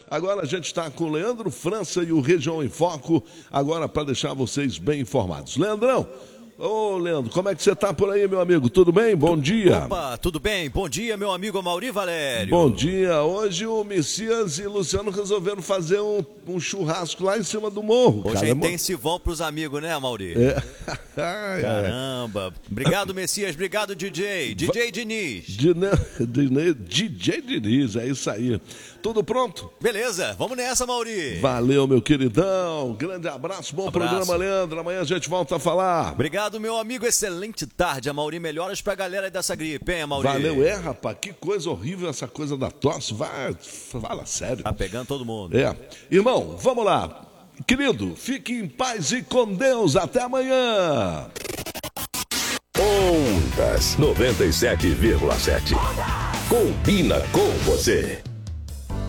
Agora a gente está com o Leandro França e o Região em Foco, agora para deixar vocês bem informados. Leandrão, ô Leandro, como é que você está por aí, meu amigo? Tudo bem? Bom dia. Opa, tudo bem? Bom dia, meu amigo Mauri Valério. Bom dia. Hoje o Messias e o Luciano resolveram fazer um churrasco lá em cima do morro. Hoje é intensivão pros amigos, né, Mauri? É. Caramba. Obrigado, Messias. Obrigado, DJ. DJ Diniz. DJ Diniz, é isso aí. Tudo pronto? Beleza, vamos nessa, Mauri. Valeu, meu queridão. Grande abraço, bom programa, Leandro. Amanhã a gente volta a falar. Obrigado, meu amigo. Excelente tarde, Mauri. Melhoras pra galera dessa gripe, hein, Mauri? Valeu, rapaz. Que coisa horrível essa coisa da tosse. Fala sério. Tá pegando todo mundo. Irmão, vamos lá. Querido, fique em paz e com Deus. Até amanhã. Ondas 97,7. Combina com você.